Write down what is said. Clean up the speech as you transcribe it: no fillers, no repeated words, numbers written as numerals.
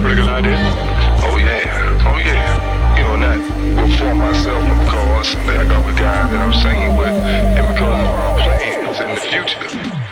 Pretty good idea? Oh yeah, oh yeah. You know, not reform myself because I got the guy that I'm singing with and because of our plans in the future.